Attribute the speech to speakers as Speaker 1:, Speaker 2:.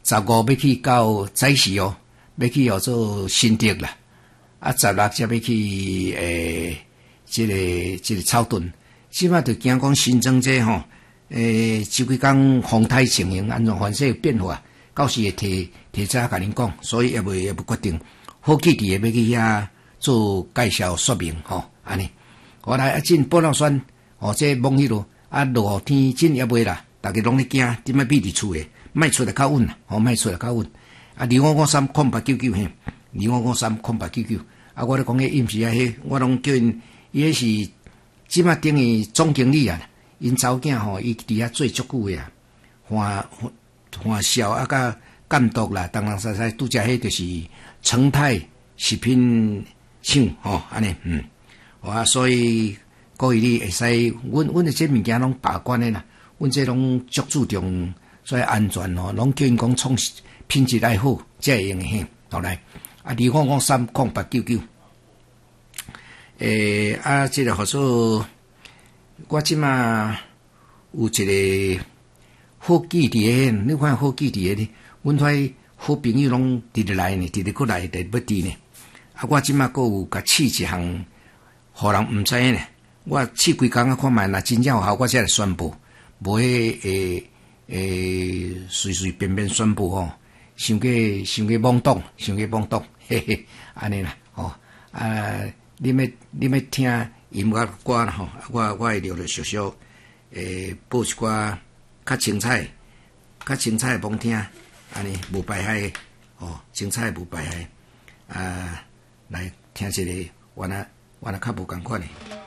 Speaker 1: 15要去到早市哦，要去做新竹啦。16才要去这个草屯。即摆就惊讲新增这吼，这几工风台情形安怎反正变化，到时会提早甲恁讲，所以也未决定。好记伫要去遐做介绍说明吼，安尼。我来进报道选，这网迄落落雨天真也袂啦，大家拢咧惊，点解闭伫厝诶？卖出来较稳啦，卖出来较稳。25530899嘿，25530899。我咧讲迄伊毋是迄，我拢叫因，伊迄是即摆等于总经理啊，因查某囝伊伫遐做足久诶啊，换销甲监督啦，当拄则迄就是成泰食品厂安尼所以各位你会使，阮诶这物件拢把关诶啦，阮这拢足注重，所以安全拢叫因讲创品质爱好，才会用诶好来25530899。这个合作，我即马有一个好记伫诶，你看好记伫诶，阮遐好朋友拢直直来呢，直直过来要伫呢。我即马阁有甲试一项，互人毋知影呢。我试几工看卖，若真正有效，我才来宣布。无随随便便宣布想去懵懂，嘿嘿，安尼啦你要听音乐歌啦我会聊小小报一寡较精彩诶罔听，安尼无败害精彩无败害来听一个，我若较无共款诶。